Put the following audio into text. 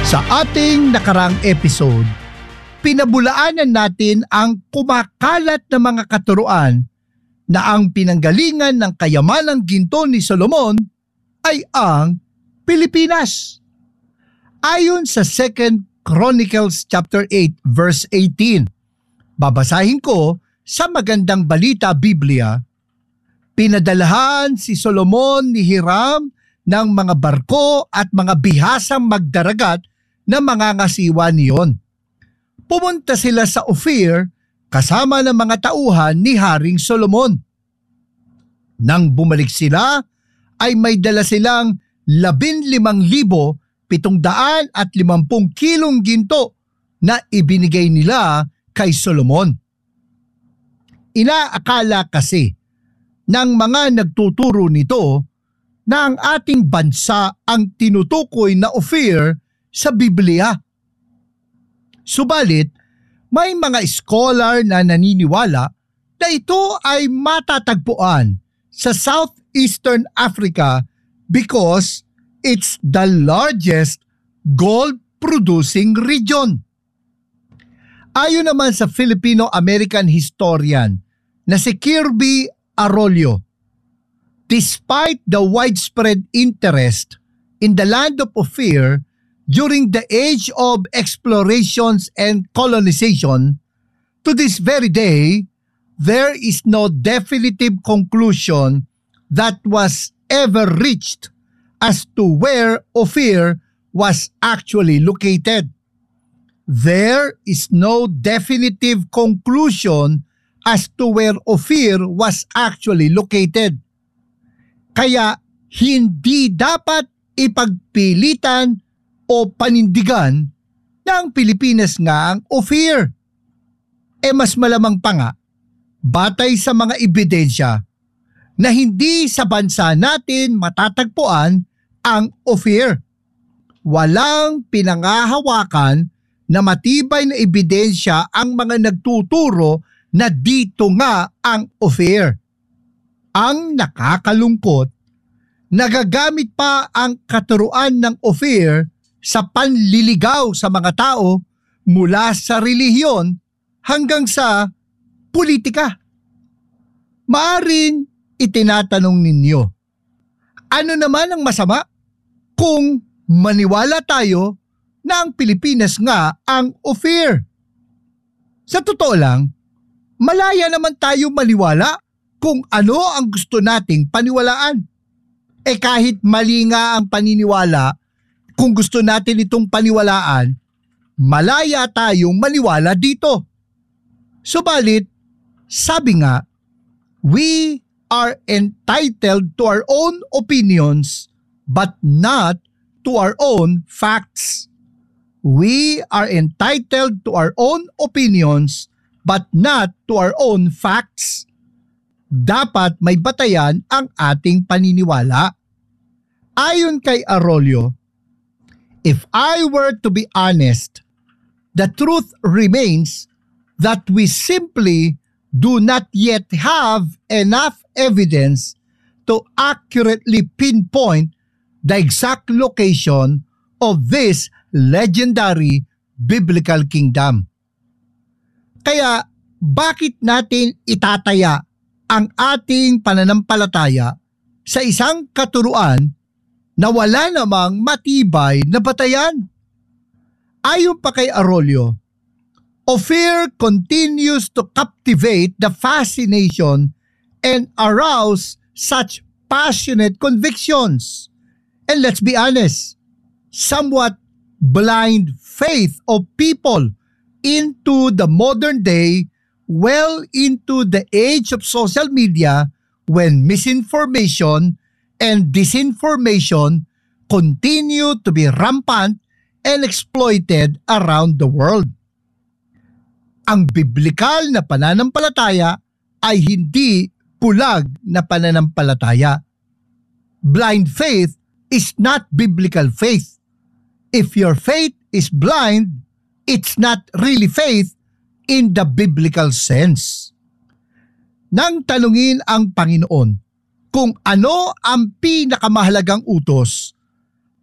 Sa ating nakarang episode, pinabulaanan natin ang kumakalat na mga katuruan na ang pinanggalingan ng kayamanang ginto ni Solomon ay ang Pilipinas. Ayon sa 2 Chronicles chapter 8 verse 18, babasahin ko sa Magandang Balita Biblia, pinadalahan si Solomon ni Hiram ng mga barko at mga bihasang magdaragat na mangangasiwa niyon. Pumunta sila sa Ophir kasama ng mga tauhan ni Haring Solomon. Nang bumalik sila ay may dala silang 15,750 kilong ginto na ibinigay nila kay Solomon. Inaakala kasi ng mga nagtuturo nito na ang ating bansa ang tinutukoy na Ophir sa Biblia. Subalit, may mga scholar na naniniwala na ito ay matatagpuan sa Southeastern Africa because it's the largest gold-producing region. Ayon naman sa Filipino-American historian na si Kirby Arroyo, despite the widespread interest in the land of Ophir during the age of explorations and colonization, to this very day, there is no definitive conclusion that was ever reached as to where Ophir was actually located. There is no definitive conclusion as to where Ophir was actually located. Kaya hindi dapat ipagpilitan o panindigan na ang Pilipinas nga ang Ophir. Mas malamang pa nga, batay sa mga ebidensya, na hindi sa bansa natin matatagpuan ang Ophir. Walang pinangahawakan na matibay na ebidensya ang mga nagtuturo na dito nga ang Ophir. Ang nakakalungkot, nagagamit pa ang katuruan ng Ophir sa panliligaw sa mga tao mula sa relihiyon hanggang sa politika. Maaring itinatanong ninyo, ano naman ang masama kung maniwala tayo na ang Pilipinas nga ang Ophir? Sa totoo lang, malaya naman tayo maniwala kung ano ang gusto nating paniwalaan. Kahit mali nga ang paniniwala, kung gusto natin itong paniwalaan, malaya tayong maniwala dito. Subalit, sabi nga, we are entitled to our own opinions but not to our own facts. We are entitled to our own opinions but not to our own facts. Dapat may batayan ang ating paniniwala. Ayon kay Arroyo, if I were to be honest, the truth remains that we simply do not yet have enough evidence to accurately pinpoint the exact location of this legendary biblical kingdom. Kaya bakit natin itataya ang ating pananampalataya sa isang katuruan na wala namang matibay na batayan? Ayon pa kay Arroyo, Ophir continues to captivate the fascination and arouse such passionate convictions. And let's be honest, somewhat blind faith of people into the modern day, well into the age of social media, when misinformation and disinformation continue to be rampant and exploited around the world. Ang biblikal na pananampalataya ay hindi bulag na pananampalataya. Blind faith is not biblical faith. If your faith is blind, it's not really faith in the biblical sense. Nang tanungin ang Panginoon kung ano ang pinakamahalagang utos